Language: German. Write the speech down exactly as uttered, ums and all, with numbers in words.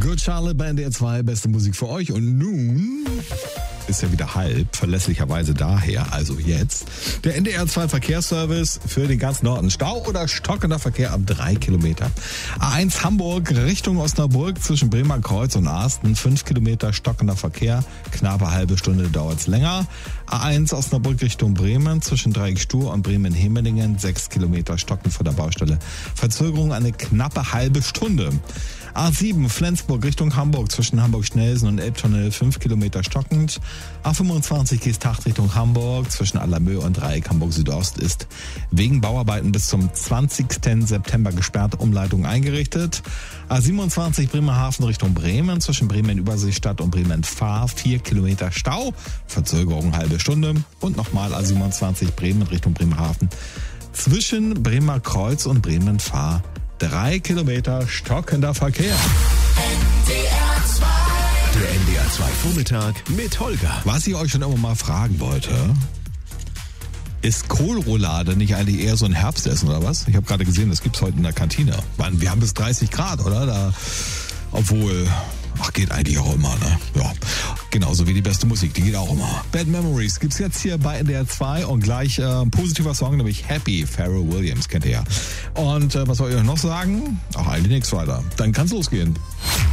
Good Charlotte bei N D R zwei, beste Musik für euch. Und nun ist ja wieder halb, verlässlicherweise daher, also jetzt, der N D R zwei Verkehrsservice für den ganzen Norden. Stau oder stockender Verkehr ab drei Kilometer. A eins Hamburg Richtung Osnabrück zwischen Bremer Kreuz und Arsten, fünf Kilometer stockender Verkehr, knappe halbe Stunde dauert's länger. A eins Osnabrück Richtung Bremen zwischen Dreieckstuhl und Bremen-Hemelingen, sechs Kilometer stockend vor der Baustelle. Verzögerung eine knappe halbe Stunde. A sieben Flensburg Richtung Hamburg zwischen Hamburg-Schnelsen und Elbtunnel, fünf Kilometer stockend. A fünfundzwanzig Geesthacht Richtung Hamburg zwischen Allermö und Dreieck Hamburg Südost ist wegen Bauarbeiten bis zum zwanzigsten September gesperrt, Umleitung eingerichtet. A siebenundzwanzig Bremerhaven Richtung Bremen zwischen Bremen-Überseestadt und Bremen-Fahr, vier Kilometer Stau, Verzögerung halbe Stunde. Und nochmal A siebenundzwanzig Bremen Richtung Bremerhaven zwischen Bremer Kreuz und Bremen-Fahr, drei Kilometer stockender Verkehr. N D R zwei. Der N D R zwei Vormittag mit Holger. Was ich euch schon immer mal fragen wollte, ist Kohlroulade nicht eigentlich eher so ein Herbstessen oder was? Ich habe gerade gesehen, das gibt's heute in der Kantine. Mann, wir haben bis dreißig Grad, oder? Da, obwohl, ach, geht eigentlich auch immer, ne? Ja, genauso wie die beste Musik, die geht auch immer. Bad Memories gibt's jetzt hier bei N D R zwei und gleich äh, ein positiver Song, nämlich Happy, Pharrell Williams, kennt ihr ja. Und äh, was soll ich euch noch sagen? Ach, eigentlich nichts weiter. Dann kann's losgehen.